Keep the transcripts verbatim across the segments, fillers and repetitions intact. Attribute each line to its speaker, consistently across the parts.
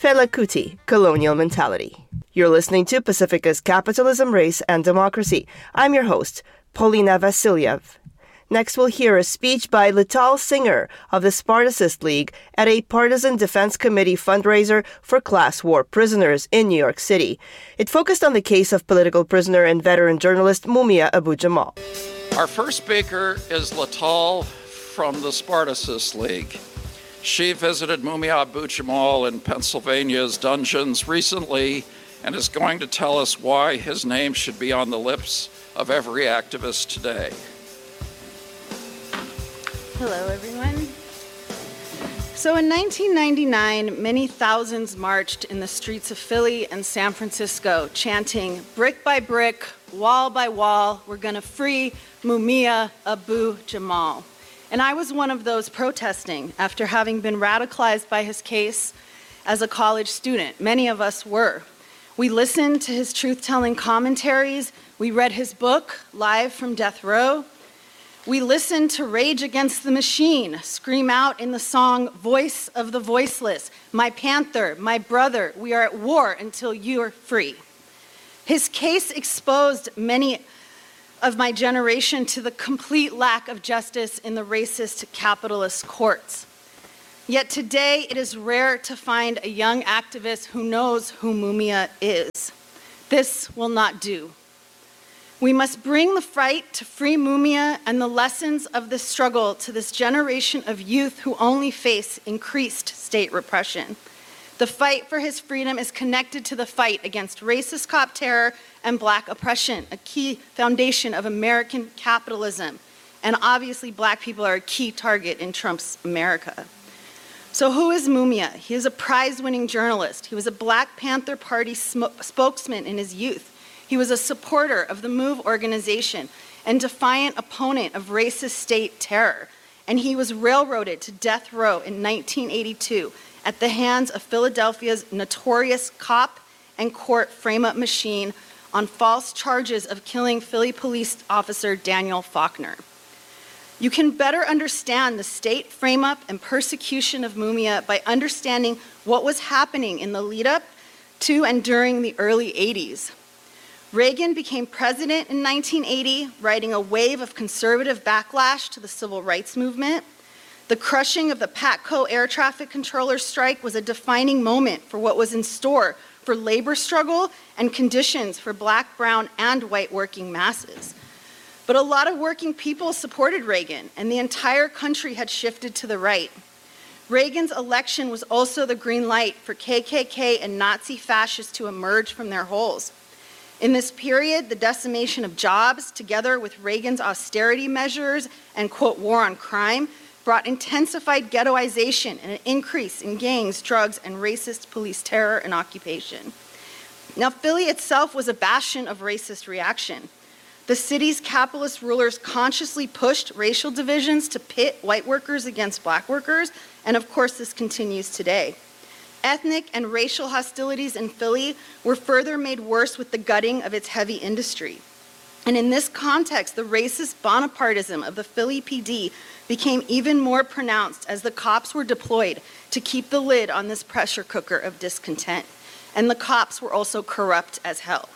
Speaker 1: Fela Kuti, Colonial Mentality. You're listening to Pacifica's Capitalism, Race, and Democracy. I'm your host, Paulina Vasiliev. Next, we'll hear a speech by Lital Singer of the Spartacist League at a Partisan Defense Committee fundraiser for class war prisoners in New York City. It focused on the case of political prisoner and veteran journalist Mumia Abu-Jamal.
Speaker 2: Our first speaker is Lital from the Spartacist League. She visited Mumia Abu-Jamal in Pennsylvania's dungeons recently and is going to tell us why his name should be on the lips of every activist today.
Speaker 3: Hello, everyone. So in nineteen ninety-nine, many thousands marched in the streets of Philly and San Francisco, chanting, brick by brick, wall by wall, we're going to free Mumia Abu-Jamal. And I was one of those protesting after having been radicalized by his case as a college student. Many of us were. We listened to his truth-telling commentaries. We read his book, Live from Death Row. We listened to Rage Against the Machine scream out in the song Voice of the Voiceless, my panther, my brother, we are at war until you are free. His case exposed many of my generation to the complete lack of justice in the racist capitalist courts. Yet today it is rare to find a young activist who knows who Mumia is. This will not do. We must bring the fight to free Mumia and the lessons of this struggle to this generation of youth who only face increased state repression. The fight for his freedom is connected to the fight against racist cop terror and black oppression, a key foundation of American capitalism. And obviously, black people are a key target in Trump's America. So who is Mumia? He is a prize-winning journalist. He was a Black Panther Party sm- spokesman in his youth. He was a supporter of the MOVE organization and defiant opponent of racist state terror. And he was railroaded to death row in nineteen eighty-two at the hands of Philadelphia's notorious cop and court frame-up machine on false charges of killing Philly police officer Daniel Faulkner. You can better understand the state frame-up and persecution of Mumia by understanding what was happening in the lead-up to and during the early eighties. Reagan became president in nineteen eighty, riding a wave of conservative backlash to the civil rights movement. The crushing of the PATCO air traffic controller strike was a defining moment for what was in store for labor struggle and conditions for black, brown, and white working masses. But a lot of working people supported Reagan, and the entire country had shifted to the right. Reagan's election was also the green light for K K K and Nazi fascists to emerge from their holes. In this period, the decimation of jobs, together with Reagan's austerity measures and, quote, war on crime, brought intensified ghettoization and an increase in gangs, drugs, and racist police terror and occupation. Now, Philly itself was a bastion of racist reaction. The city's capitalist rulers consciously pushed racial divisions to pit white workers against black workers, and of course this continues today. Ethnic and racial hostilities in Philly were further made worse with the gutting of its heavy industry. And in this context, the racist Bonapartism of the Philly P D became even more pronounced as the cops were deployed to keep the lid on this pressure cooker of discontent. And the cops were also corrupt as hell.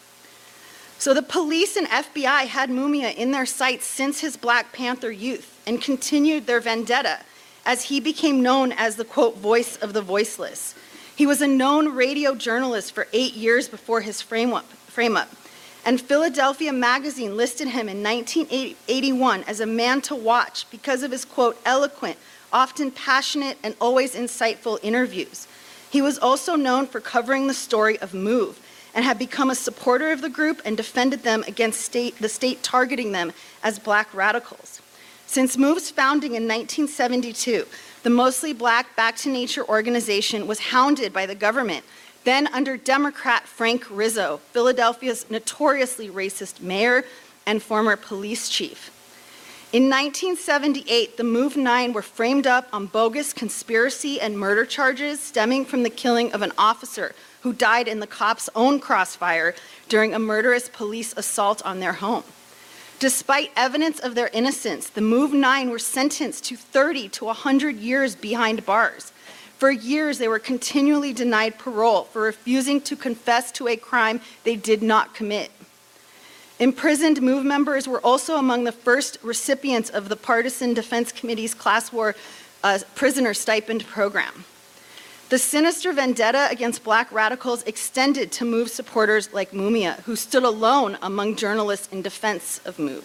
Speaker 3: So the police and F B I had Mumia in their sights since his Black Panther youth and continued their vendetta as he became known as the, quote, voice of the voiceless. He was a known radio journalist for eight years before his frame-up, frame-up. And Philadelphia Magazine listed him in nineteen eighty-one as a man to watch because of his, quote, eloquent, often passionate, and always insightful interviews. He was also known for covering the story of MOVE and had become a supporter of the group and defended them against state, the state targeting them as black radicals. Since MOVE's founding in nineteen seventy-two, the mostly black Back to Nature organization was hounded by the government, then under Democrat Frank Rizzo, Philadelphia's notoriously racist mayor and former police chief. In nineteen seventy-eight, the MOVE Nine were framed up on bogus conspiracy and murder charges stemming from the killing of an officer who died in the cops' own crossfire during a murderous police assault on their home. Despite evidence of their innocence, the MOVE Nine were sentenced to thirty to one hundred years behind bars. For years, they were continually denied parole for refusing to confess to a crime they did not commit. Imprisoned MOVE members were also among the first recipients of the Partisan Defense Committee's Class War uh, prisoner stipend program. The sinister vendetta against black radicals extended to MOVE supporters like Mumia, who stood alone among journalists in defense of MOVE.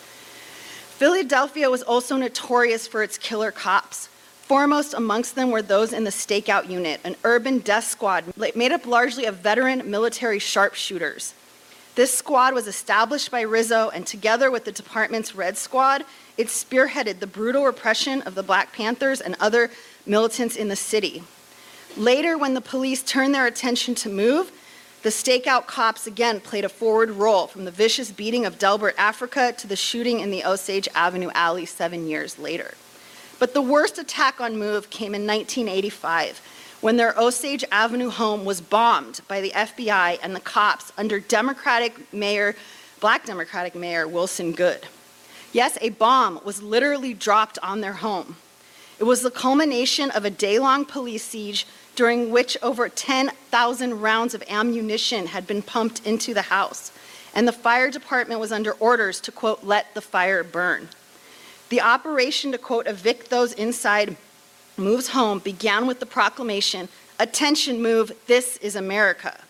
Speaker 3: Philadelphia was also notorious for its killer cops. Foremost amongst them were those in the Stakeout Unit, an urban death squad made up largely of veteran military sharpshooters. This squad was established by Rizzo, and together with the department's Red Squad, it spearheaded the brutal repression of the Black Panthers and other militants in the city. Later, when the police turned their attention to MOVE, the Stakeout cops again played a forward role, from the vicious beating of Delbert Africa to the shooting in the Osage Avenue alley seven years later. But the worst attack on MOVE came in nineteen eighty-five, when their Osage Avenue home was bombed by the F B I and the cops under Democratic Mayor, Black Democratic Mayor Wilson Goode. Yes, a bomb was literally dropped on their home. It was the culmination of a day-long police siege during which over ten thousand rounds of ammunition had been pumped into the house, and the fire department was under orders to, quote, let the fire burn. The operation to, quote, evict those inside MOVE's home began with the proclamation, "Attention MOVE, this is America."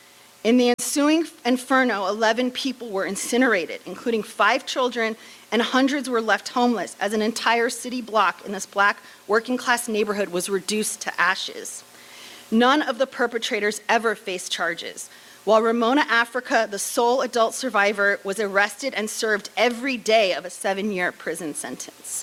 Speaker 3: In the ensuing inferno, eleven people were incinerated, including five children, and hundreds were left homeless as an entire city block in this black working-class neighborhood was reduced to ashes. None of the perpetrators ever faced charges, while Ramona Africa, the sole adult survivor, was arrested and served every day of a seven-year prison sentence.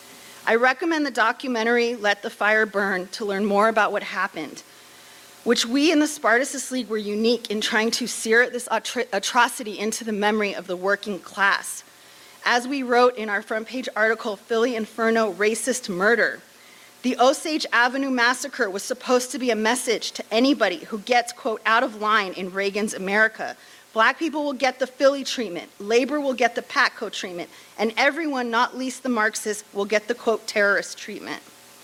Speaker 3: I recommend the documentary Let the Fire Burn to learn more about what happened, which we in the Spartacus League were unique in trying to sear this atro- atrocity into the memory of the working class. As we wrote in our front page article, Philly Inferno, Racist Murder, the Osage Avenue massacre was supposed to be a message to anybody who gets, quote, out of line in Reagan's America. Black people will get the Philly treatment, labor will get the Patco treatment, and everyone, not least the Marxists, will get the, quote, terrorist treatment.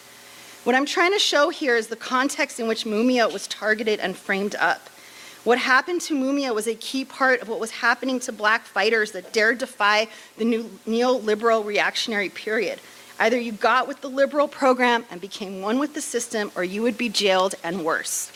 Speaker 3: What I'm trying to show here is the context in which Mumia was targeted and framed up. What happened to Mumia was a key part of what was happening to black fighters that dared defy the new neoliberal reactionary period. Either you got with the liberal program and became one with the system, or you would be jailed and worse.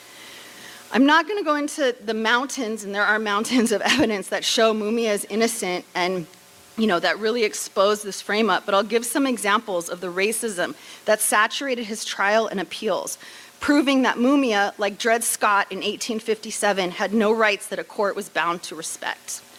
Speaker 3: I'm not going to go into the mountains, and there are mountains of evidence that show Mumia is innocent and, you know, that really expose this frame up, but I'll give some examples of the racism that saturated his trial and appeals, proving that Mumia, like Dred Scott in eighteen fifty-seven, had no rights that a court was bound to respect.